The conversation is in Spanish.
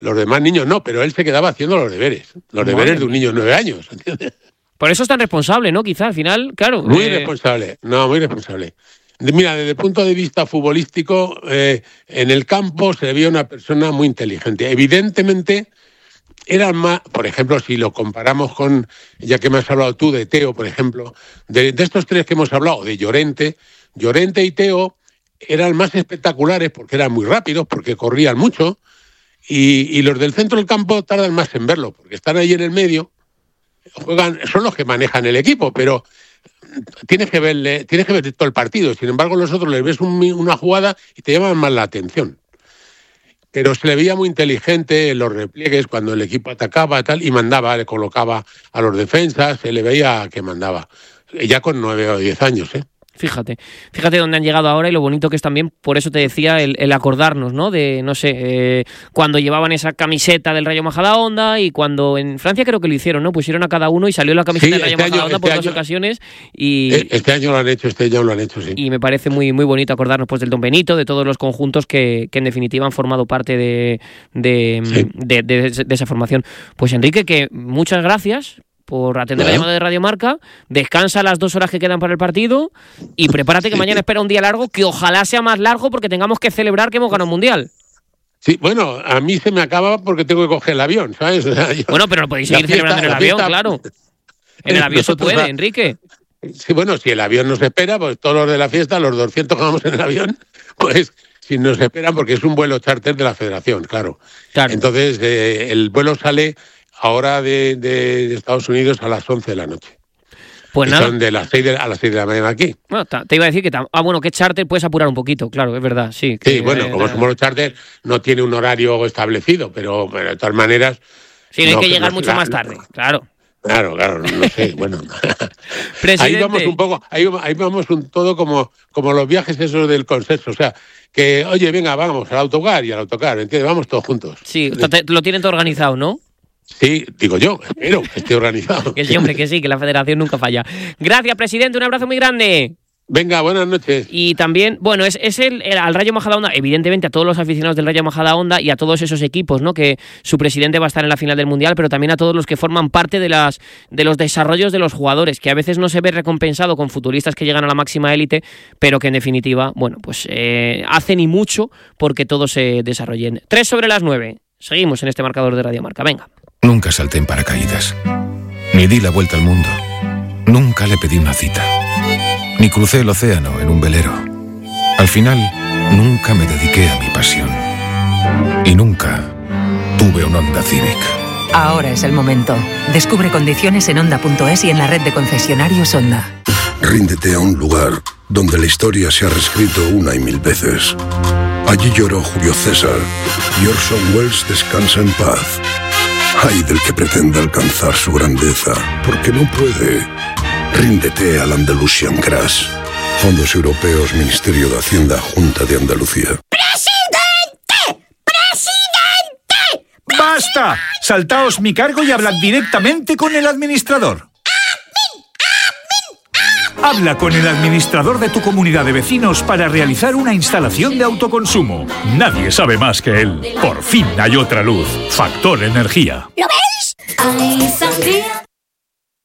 Los demás niños no, pero él se quedaba haciendo los deberes de un niño de 9 años, ¿entiendes? Por eso es tan responsable, ¿no? Quizá al final, claro. Muy responsable. Mira, desde el punto de vista futbolístico, en el campo se veía una persona muy inteligente. Evidentemente, eran más, por ejemplo, si lo comparamos con, ya que me has hablado tú de Teo, por ejemplo, de estos tres que hemos hablado, de Llorente y Teo eran más espectaculares porque eran muy rápidos, porque corrían mucho, y los del centro del campo tardan más en verlo, porque están ahí en el medio, son los que manejan el equipo, pero tienes que ver todo el partido. Sin embargo, los otros les ves una jugada y te llaman más la atención. Pero se le veía muy inteligente en los repliegues cuando el equipo atacaba tal, y mandaba, le colocaba a los defensas, se le veía que mandaba. Ya con 9 o 10 años, ¿eh? Fíjate dónde han llegado ahora y lo bonito que es también, por eso te decía, el acordarnos, ¿no? De, no sé, cuando llevaban esa camiseta del Rayo Majadahonda y cuando en Francia creo que lo hicieron, ¿no? Pusieron a cada uno y salió la camiseta del Rayo Majadahonda por 2 ocasiones. Y este año lo han hecho, sí. Y me parece muy, muy bonito acordarnos pues del Don Benito, de todos los conjuntos que en definitiva han formado parte de esa formación. Pues Enrique, que muchas gracias por atender la llamada de Radio Marca, descansa las 2 horas que quedan para el partido y prepárate que mañana espera un día largo, que ojalá sea más largo porque tengamos que celebrar que hemos ganado un mundial. Sí, bueno, a mí se me acaba porque tengo que coger el avión, ¿sabes? Bueno, pero lo podéis seguir celebrando en el avión, claro. En el avión se puede, Enrique. Sí, bueno, si el avión nos espera, pues todos los de la fiesta, los 200 que vamos en el avión, pues si nos esperan, porque es un vuelo charter de la Federación, claro. Entonces, el vuelo sale ahora de Estados Unidos a las 11 de la noche. Pues nada. Son a las 6 de la mañana aquí. Bueno, te iba a decir que que charter puedes apurar un poquito, claro, es verdad, sí. Sí, bueno, como somos los charter, no tiene un horario establecido, pero de todas maneras... Sí, no hay que llegar mucho más tarde, claro. Claro, no sé, bueno. Ahí vamos un poco, ahí vamos todo como los viajes esos del consenso, o sea, que, oye, venga, vamos al autocar, ¿entiendes? Vamos todos juntos. Sí, lo tienen todo organizado, ¿no? Sí, digo yo, espero que esté organizado. Que sí, hombre, que sí, que la federación nunca falla. Gracias, presidente, un abrazo muy grande. Venga, buenas noches. Y también, bueno, es al Rayo Majadahonda, evidentemente a todos los aficionados del Rayo Majadahonda y a todos esos equipos, ¿no? Que su presidente va a estar en la final del Mundial, pero también a todos los que forman parte de los desarrollos de los jugadores, que a veces no se ve recompensado con futbolistas que llegan a la máxima élite, pero que en definitiva, bueno, pues hacen y mucho porque todos se desarrollen. 8:03. Seguimos en este marcador de Radio Marca, venga. Nunca salté en paracaídas, ni di la vuelta al mundo, nunca le pedí una cita, ni crucé el océano en un velero. Al final, nunca me dediqué a mi pasión, y nunca tuve un Honda Civic. Ahora es el momento. Descubre condiciones en Honda.es y en la red de concesionarios Honda. Ríndete a un lugar donde la historia se ha reescrito 1 y 1000 veces. Allí lloró Julio César y Orson Welles descansa en paz. Ay del que pretenda alcanzar su grandeza, porque no puede. Ríndete al Andalusian Crash. Fondos Europeos, Ministerio de Hacienda, Junta de Andalucía. ¡Presidente! ¡Basta! Saltaos mi cargo y hablad directamente con el administrador. Habla con el administrador de tu comunidad de vecinos para realizar una instalación de autoconsumo. Nadie sabe más que él. Por fin hay otra luz. Factor Energía. ¿Lo veis? Hay sandía